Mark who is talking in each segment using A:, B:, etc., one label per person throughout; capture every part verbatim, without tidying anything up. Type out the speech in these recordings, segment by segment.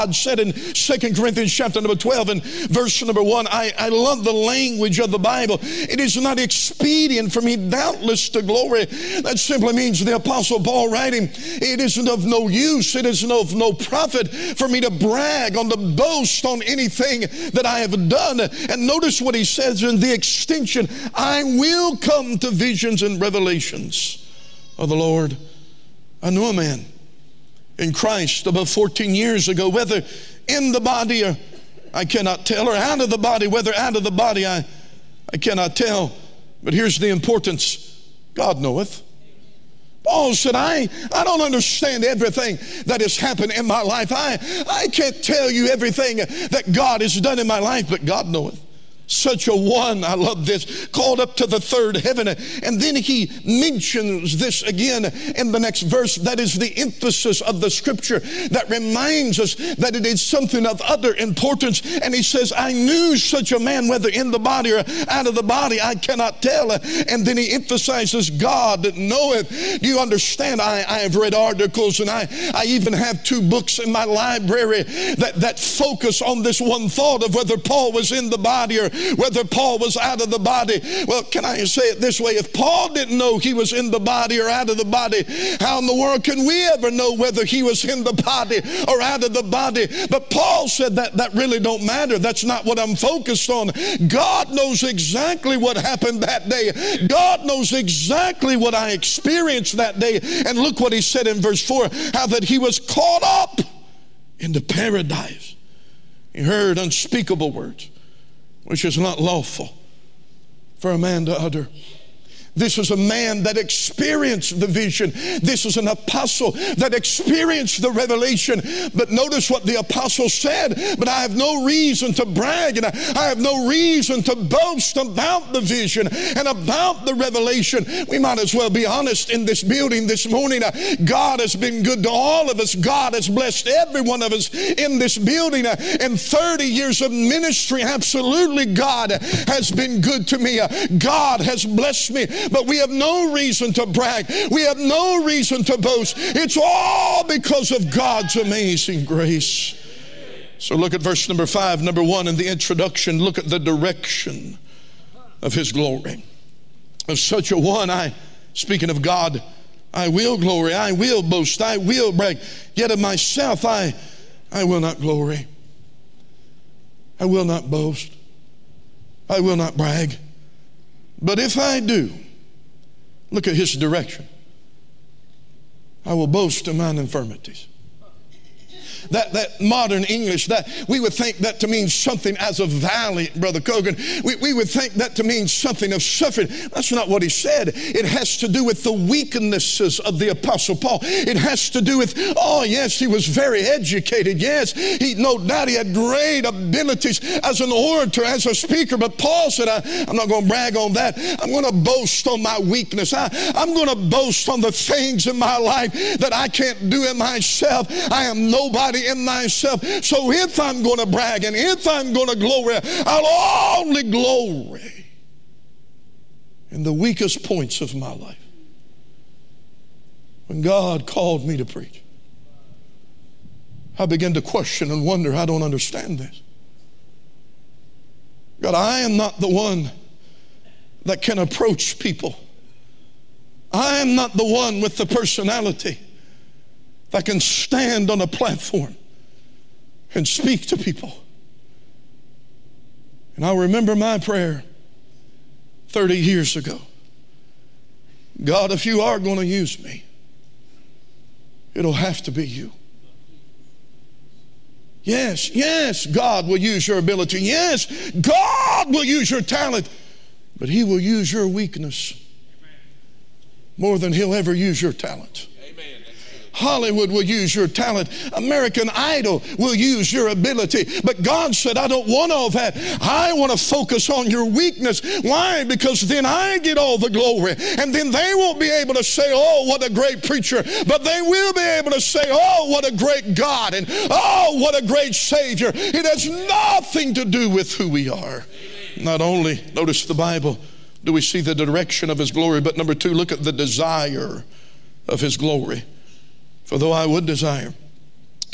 A: God said in Second Corinthians chapter number twelve and verse number one, I, I love the language of the Bible. It is not expedient for me doubtless to glory. That simply means the Apostle Paul writing, it isn't of no use, it isn't of no profit for me to brag on, to boast on anything that I have done. And notice what he says in the extension, I will come to visions and revelations of the Lord. I knew a man in Christ about fourteen years ago, whether in the body or I cannot tell, or out of the body, whether out of the body I, I cannot tell. But here's the importance. God knoweth. Paul said, I, I don't understand everything that has happened in my life. I, I can't tell you everything that God has done in my life, but God knoweth. Such a one, I love this, called up to the third heaven. And then he mentions this again in the next verse. That is the emphasis of the scripture that reminds us that it is something of utter importance. And he says, I knew such a man, whether in the body or out of the body, I cannot tell. And then he emphasizes, God knoweth. Do you understand? I, I have read articles, and I, I even have two books in my library that, that focus on this one thought of whether Paul was in the body or whether Paul was out of the body. Well, can I say it this way? If Paul didn't know he was in the body or out of the body, how in the world can we ever know whether he was in the body or out of the body? But Paul said that that really don't matter. That's not what I'm focused on. God knows exactly what happened that day. God knows exactly what I experienced that day. And look what he said in verse four, how that he was caught up into paradise. He heard unspeakable words, which is not lawful for a man to utter. This is a man that experienced the vision. This is an apostle that experienced the revelation. But notice what the apostle said, but I have no reason to brag, and I have no reason to boast about the vision and about the revelation. We might as well be honest in this building this morning. God has been good to all of us. God has blessed every one of us in this building. In thirty years of ministry, absolutely God has been good to me. God has blessed me. But we have no reason to brag. We have no reason to boast. It's all because of God's amazing grace. So look at verse number five, number one in the introduction. Look at the direction of his glory. Of such a one, I, speaking of God, I will glory, I will boast, I will brag. Yet of myself, I, I will not glory. I will not boast. I will not brag. But if I do, look at his direction. I will boast of mine infirmities. That, that modern English, that we would think that to mean something as of valley, Brother Cogan. We, we would think that to mean something of suffering. That's not what he said. It has to do with the weaknesses of the Apostle Paul. It has to do with, oh yes, he was very educated. Yes, he no doubt he had great abilities as an orator, as a speaker. But Paul said, I, I'm not going to brag on that. I'm going to boast on my weakness. I, I'm going to boast on the things in my life that I can't do in myself. I am nobody in myself. So if I'm going to brag and if I'm going to glory, I'll only glory in the weakest points of my life. When God called me to preach, I began to question and wonder, I don't understand this. God, I am not the one that can approach people. I am not the one with the personality that can stand on a platform and speak to people. And I remember my prayer thirty years ago. God, if you are going to use me, it'll have to be you. Yes, yes, God will use your ability. Yes, God will use your talent. But he will use your weakness more than he'll ever use your talent. Hollywood will use your talent. American Idol will use your ability. But God said, I don't want all that. I want to focus on your weakness. Why? Because then I get all the glory. And then they won't be able to say, oh, what a great preacher. But they will be able to say, oh, what a great God. And oh, what a great Savior. It has nothing to do with who we are. Not only, notice the Bible, do we see the direction of his glory, but number two, look at the desire of his glory. For though I would desire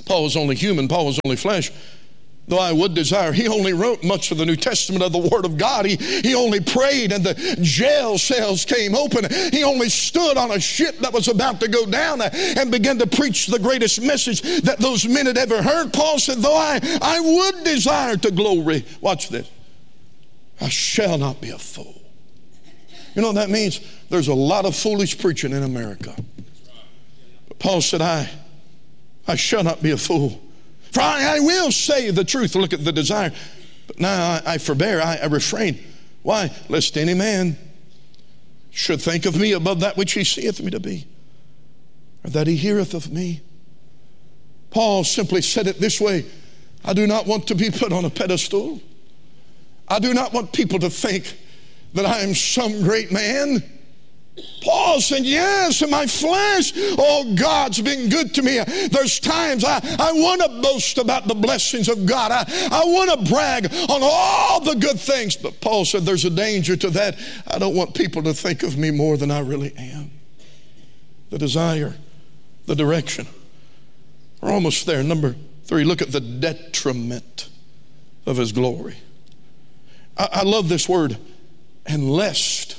A: Paul was only human. Paul was only flesh. Though I would desire, he only wrote much of the New Testament of the Word of God. He, he only prayed and the jail cells came open. He only stood on a ship that was about to go down and began to preach the greatest message that those men had ever heard. Paul said, though I, I would desire to glory, watch this, I shall not be a fool. You know what that means? There's a lot of foolish preaching in America. But Paul said, I, I shall not be a fool. For I, I will say the truth. Look at the desire. But now I, I forbear, I, I refrain. Why? Lest any man should think of me above that which he seeth me to be, or that he heareth of me. Paul simply said it this way: I do not want to be put on a pedestal. I do not want people to think that I am some great man. Paul said, yes, in my flesh, oh, God's been good to me. There's times I, I want to boast about the blessings of God. I, I want to brag on all the good things. But Paul said there's a danger to that. I don't want people to think of me more than I really am. The desire, the direction. We're almost there. Number three, look at the detriment of his glory. I, I love this word, and lest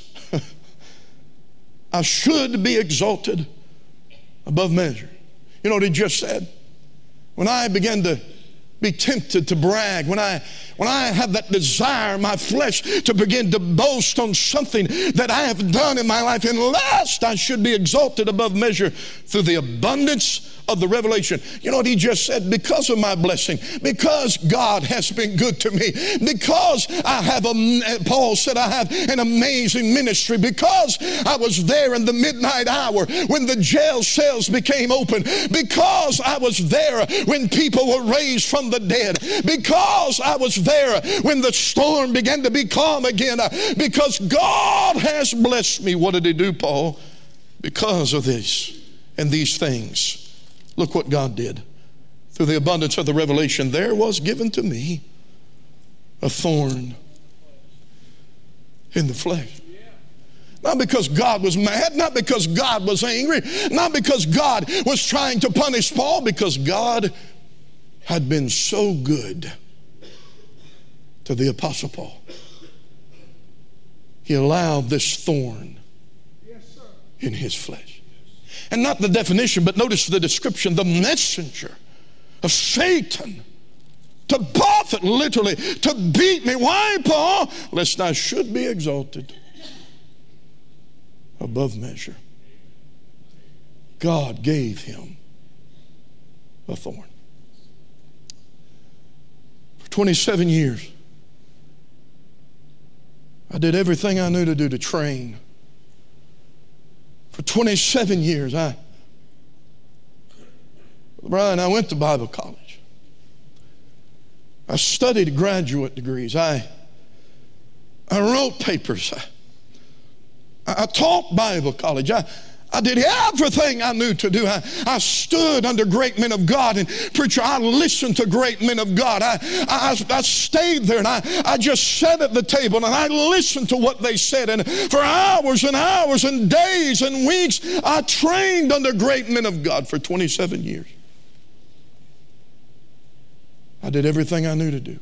A: I should be exalted above measure. You know what he just said? When I began to be tempted to brag, when I when I have that desire in my flesh to begin to boast on something that I have done in my life, and lest I should be exalted above measure through the abundance of the revelation. You know what he just said? Because of my blessing, because God has been good to me, because I have a, Paul said, I have an amazing ministry, because I was there in the midnight hour when the jail cells became open, because I was there when people were raised from the dead, because I was there when the storm began to be calm again, because God has blessed me. What did he do, Paul? Because of this and these things. Look what God did. Through the abundance of the revelation, there was given to me a thorn in the flesh. Not because God was mad, not because God was angry, not because God was trying to punish Paul, because God had been so good to the Apostle Paul. He allowed this thorn in his flesh. And not the definition, but notice the description: the messenger of Satan to buffet, literally, to beat me. Why, Paul? Lest I should be exalted above measure. God gave him a thorn. For twenty-seven years, I did everything I knew to do to train. For twenty-seven years, I, Brian, I went to Bible college. I studied graduate degrees. I, I wrote papers. I, I taught Bible college. I, I did everything I knew to do. I, I stood under great men of God, and preacher, I listened to great men of God. I, I, I stayed there, and I, I just sat at the table, and I listened to what they said. And for hours and hours and days and weeks, I trained under great men of God for twenty-seven years. I did everything I knew to do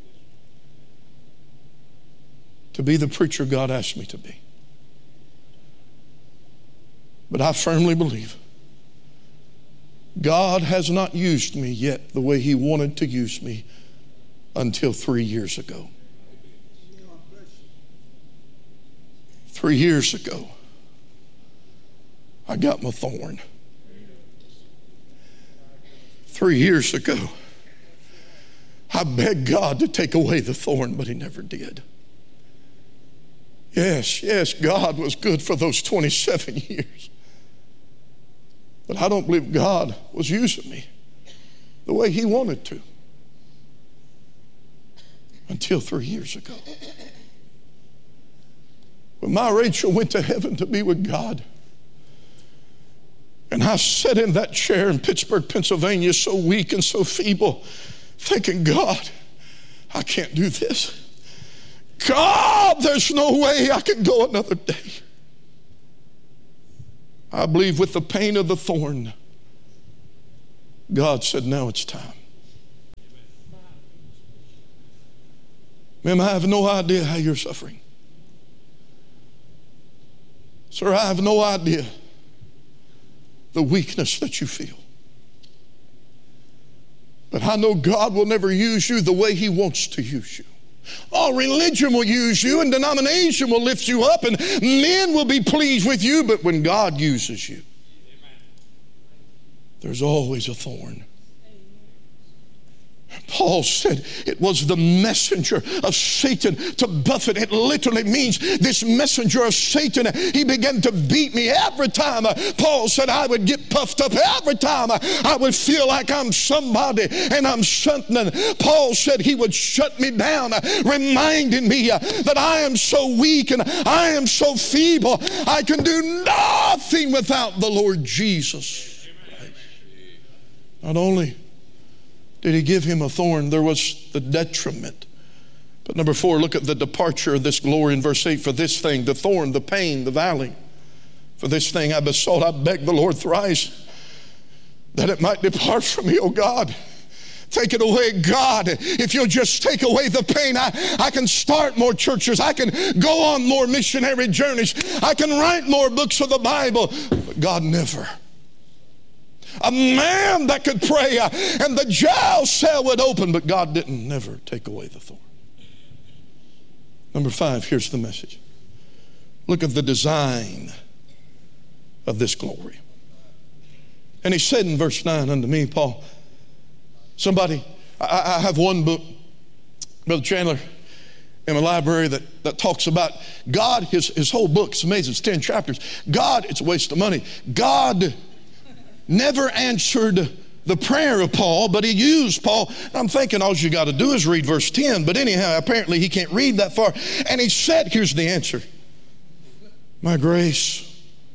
A: to be the preacher God asked me to be. But I firmly believe God has not used me yet the way he wanted to use me until three years ago. Three years ago, I got my thorn. Three years ago, I begged God to take away the thorn, but he never did. Yes, yes, God was good for those twenty-seven years. But I don't believe God was using me the way he wanted to until three years ago. When my Rachel went to heaven to be with God, and I sat in that chair in Pittsburgh, Pennsylvania, so weak and so feeble, thinking, God, I can't do this. God, there's no way I can go another day. I believe with the pain of the thorn God said, now it's time. Ma'am, I have no idea how you're suffering. Sir, I have no idea the weakness that you feel. But I know God will never use you the way He wants to use you. Oh, religion will use you and denomination will lift you up and men will be pleased with you, but when God uses you, there's always a thorn. Paul said it was the messenger of Satan to buffet. It literally means this messenger of Satan. He began to beat me every time. Paul said I would get puffed up every time. I would feel like I'm somebody and I'm something. Paul said he would shut me down, reminding me that I am so weak and I am so feeble. I can do nothing without the Lord Jesus. Not only did He give him a thorn, there was the detriment. But number four, look at the departure of this glory in verse eight. For this thing, the thorn, the pain, the valley, for this thing I besought, I begged the Lord thrice, that it might depart from me, O God. Take it away, God. If you'll just take away the pain, I, I can start more churches. I can go on more missionary journeys. I can write more books of the Bible. But God never. A man that could pray uh, and the jail cell would open, but God didn't never take away the thorn. Number five, here's the message. Look at the design of this glory. And he said in verse nine unto me, Paul, somebody, I, I have one book, Brother Chandler, in my library that, that talks about God, his, his whole book, it's amazing, it's ten chapters. God, it's a waste of money. God never answered the prayer of Paul, but He used Paul. I'm thinking all you got to do is read verse ten, but anyhow, apparently he can't read that far. And he said, here's the answer. My grace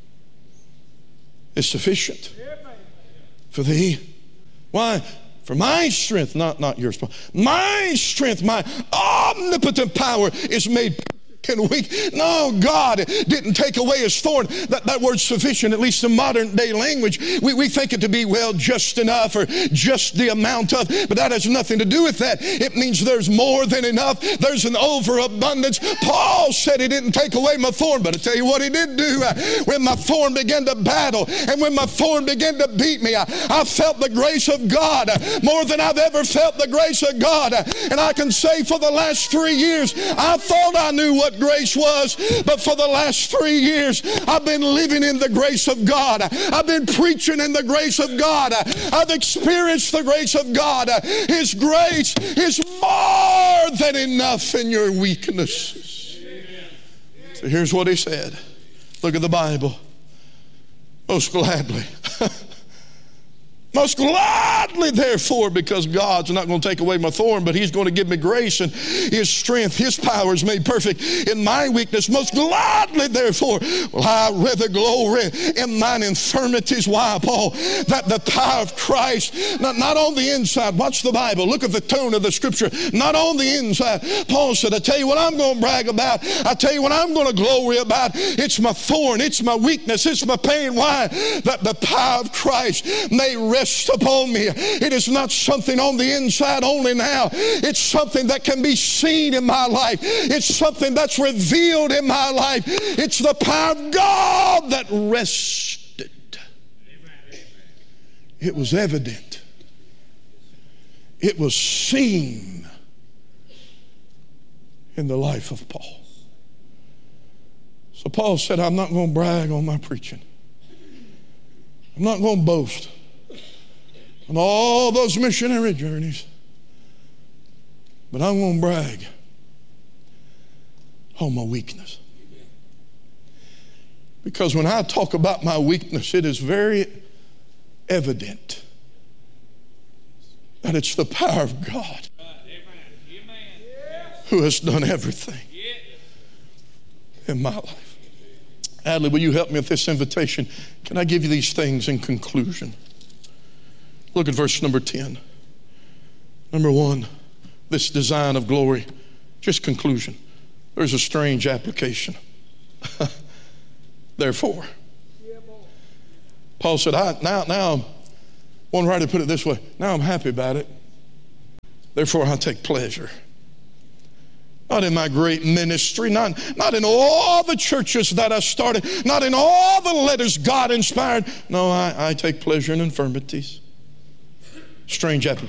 A: is sufficient for thee. Why? For my strength, not, not yours, my strength, my omnipotent power is made and weak. No, God didn't take away His thorn. That, that word sufficient, at least in modern day language, we, we think it to be, well, just enough or just the amount of, but that has nothing to do with that. It means there's more than enough. There's an overabundance. Paul said He didn't take away my thorn, but I tell you what He did do. When my thorn began to battle and when my thorn began to beat me, I, I felt the grace of God more than I've ever felt the grace of God. And I can say for the last three years, I thought I knew what grace was, but for the last three years I've been living in the grace of God. I've been preaching in the grace of God. I've experienced the grace of God. His grace is more than enough in your weaknesses. So here's what he said. Look at the Bible. Most gladly. Most gladly, therefore, because God's not going to take away my thorn, but He's going to give me grace and His strength, His power is made perfect in my weakness. Most gladly, therefore, will I rather glory in mine infirmities. Why, Paul? That the power of Christ, not, not on the inside. Watch the Bible. Look at the tone of the Scripture. Not on the inside. Paul said, I tell you what I'm going to brag about. I tell you what I'm going to glory about. It's my thorn. It's my weakness. It's my pain. Why? That the power of Christ may rest upon me. It is not something on the inside only now. It's something that can be seen in my life. It's something that's revealed in my life. It's the power of God that rested. It was evident. It was seen in the life of Paul. So Paul said, I'm not going to brag on my preaching. I'm not going to boast on all those missionary journeys, but I'm going to brag on my weakness. Because when I talk about my weakness, it is very evident that it's the power of God who has done everything in my life. Adley, will you help me with this invitation? Can I give you these things in conclusion? Look at verse number ten. Number one, this design of glory. Just conclusion. There's a strange application. Therefore. Paul said, I, now, now One writer put it this way: now I'm happy about it, therefore I take pleasure. Not in my great ministry, not, not in all the churches that I started, not in all the letters God inspired. No, I, I take pleasure in infirmities. Strange application.